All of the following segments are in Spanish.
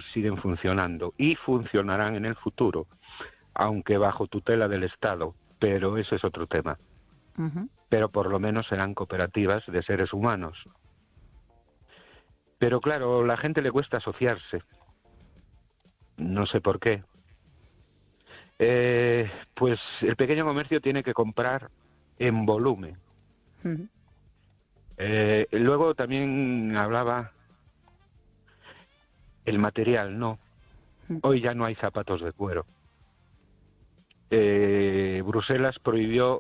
bancos siguen funcionando y funcionarán en el futuro, aunque bajo tutela del Estado, pero eso es otro tema. Pero por lo menos serán cooperativas de seres humanos. Pero claro, a la gente le cuesta asociarse. No sé por qué. Pues el pequeño comercio tiene que comprar en volumen. Luego también hablaba el material, no. Hoy ya no hay zapatos de cuero. Bruselas prohibió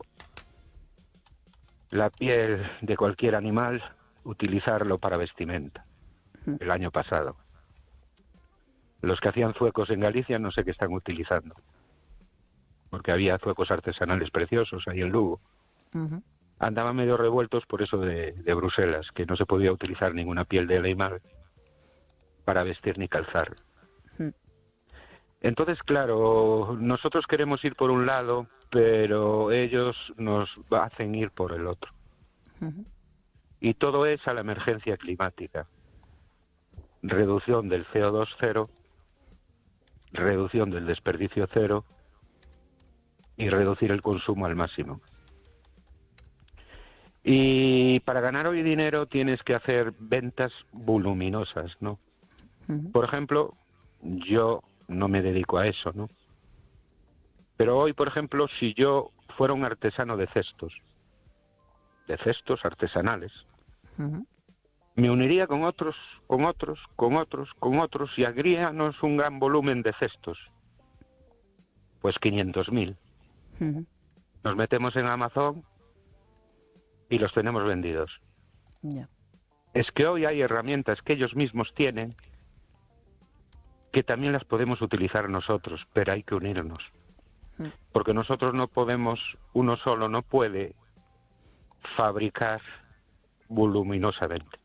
la piel de cualquier animal, utilizarlo para vestimenta, el año pasado. Los que hacían zuecos en Galicia no sé qué están utilizando, porque había zuecos artesanales preciosos ahí en Lugo. Andaban medio revueltos por eso de Bruselas, que no se podía utilizar ninguna piel de animal para vestir ni calzar. Entonces, claro, nosotros queremos ir por un lado, pero ellos nos hacen ir por el otro. Y todo es a la emergencia climática. Reducción del CO2 cero, reducción del desperdicio cero y reducir el consumo al máximo. Y para ganar hoy dinero tienes que hacer ventas voluminosas, ¿no? Por ejemplo, yo no me dedico a eso, ¿no? Pero hoy, por ejemplo, si yo fuera un artesano de cestos artesanales, me uniría con otros, y haríamos un gran volumen de cestos. Pues 500.000. Nos metemos en Amazon y los tenemos vendidos. Es que hoy hay herramientas que ellos mismos tienen que también las podemos utilizar nosotros, pero hay que unirnos. Porque nosotros no podemos, uno solo no puede fabricar voluminosamente.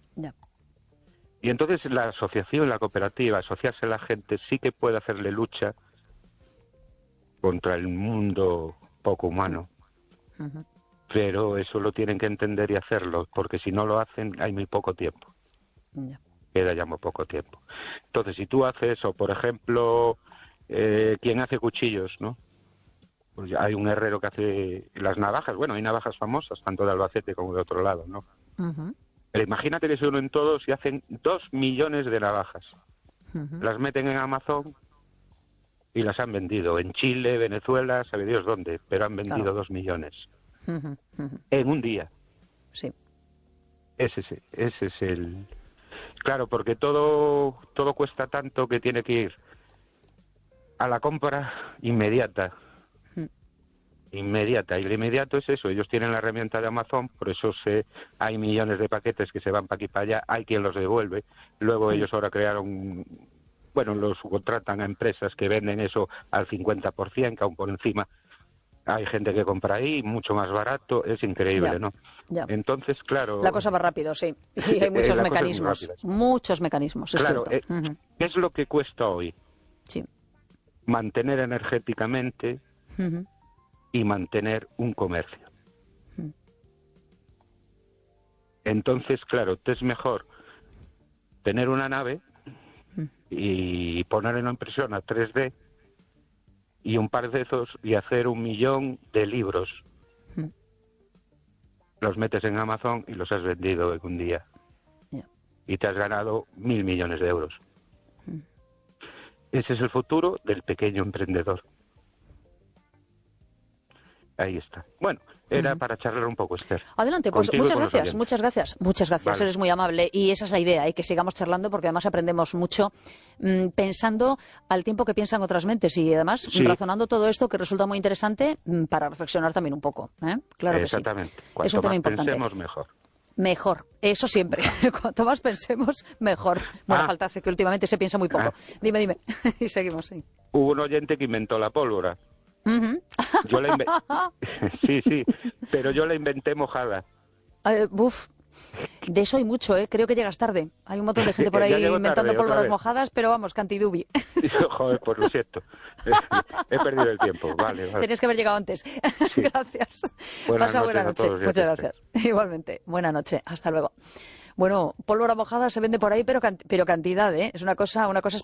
Y entonces la asociación, la cooperativa, asociarse a la gente sí que puede hacerle lucha contra el mundo poco humano. Pero eso lo tienen que entender y hacerlo, porque si no lo hacen hay muy poco tiempo. Queda ya muy poco tiempo. Entonces, si tú haces, o por ejemplo, quien hace cuchillos, ¿no? Pues hay un herrero que hace las navajas. Bueno, hay navajas famosas, tanto de Albacete como de otro lado, ¿no? Pero imagínate que se unen todos y hacen 2 millones de navajas. Las meten en Amazon y las han vendido. En Chile, Venezuela, sabe Dios dónde, pero han vendido 2 millones. En un día. Sí. Ese es el... Claro, porque todo cuesta tanto que tiene que ir a la compra inmediata. Inmediata. Y lo inmediato es eso. Ellos tienen la herramienta de Amazon, por eso hay millones de paquetes que se van para aquí y para allá. Hay quien los devuelve. Luego ellos ahora crearon... Bueno, los subcontratan a empresas que venden eso al 50%, que aún por encima hay gente que compra ahí, mucho más barato, es increíble, ¿no? Entonces, claro... La cosa va rápido, sí. Y hay muchos mecanismos, muchos mecanismos, es claro, cierto. ¿qué es lo que cuesta hoy? Sí. Mantener energéticamente y mantener un comercio. Entonces, claro, te es mejor tener una nave y poner en la impresora 3D y un par de esos y hacer 1 millón de libros. Los metes en Amazon y los has vendido en un día. Y te has ganado 1.000 millones de euros. Ese es el futuro del pequeño emprendedor. Ahí está. Bueno, era para charlar un poco, Esther. Adelante, pues muchas gracias. Vale. Eres muy amable. Y esa es la idea, que sigamos charlando porque además aprendemos mucho pensando al tiempo que piensan otras mentes y además razonando todo esto que resulta muy interesante para reflexionar también un poco. Claro que exactamente. Sí. Cuanto es un tema más importante. Pensemos, mejor. Mejor, eso siempre. Cuanto más pensemos, mejor. Bueno, falta hace que últimamente se piensa muy poco. Dime. Y seguimos, sí. Hubo un oyente que inventó la pólvora. Yo la sí, pero yo la inventé mojada. De eso hay mucho, creo que llegas tarde. Hay un montón de gente por ahí inventando pólvoras mojadas, pero vamos, cantidubi. Joder, pues lo siento. He perdido el tiempo. Vale. Tenías que haber llegado antes. Sí. Gracias. Pasa buena noche. Muchas gracias. Igualmente. Buena noche. Hasta luego. Bueno, pólvora mojada se vende por ahí, pero cantidad, es una cosa